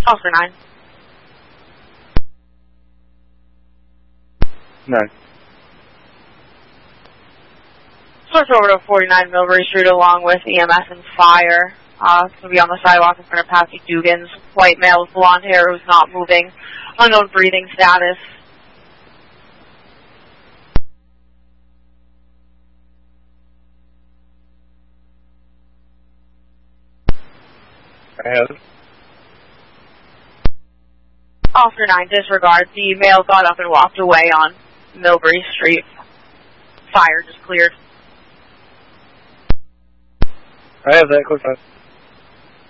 Officer 9. 9. Switch over to 49 Millbury Street along with EMS and fire. It's going to be on the sidewalk in front of Patsy Dugan's. White male with blonde hair who's not moving. Unknown breathing status. I have it. Officer 9, disregard. The male got up and walked away on Millbury Street. Fire just cleared. I have that, code 5.